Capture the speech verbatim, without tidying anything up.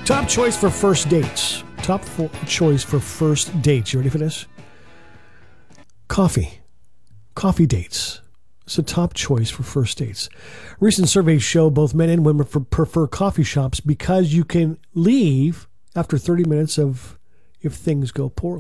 Top choice for first dates. Top four choice for first dates. You ready for this? Coffee. Coffee dates. It's a top choice for first dates. Recent surveys show both men and women prefer coffee shops because you can leave after thirty minutes of if things go poorly.